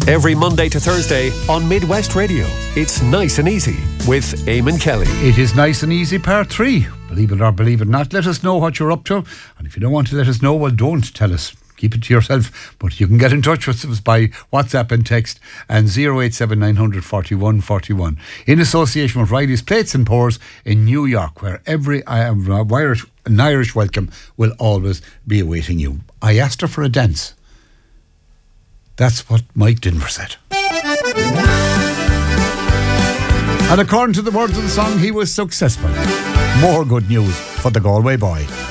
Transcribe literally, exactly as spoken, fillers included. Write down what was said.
Every Monday to Thursday on Midwest Radio. It's Nice and Easy with Eamon Kelly. It is Nice and Easy Part three. Believe it or believe it not, let us know what you're up to. And if you don't want to let us know, well, don't tell us. Keep it to yourself. But you can get in touch with us by WhatsApp and text and oh eight seven nine hundred forty-one forty-one. In association with Riley's Plates and Pours in New York, where every uh, Irish, an Irish welcome will always be awaiting you. I asked her for a dance. That's what Mike Dinver said. And according to the words of the song, he was successful. More good news for the Galway boy.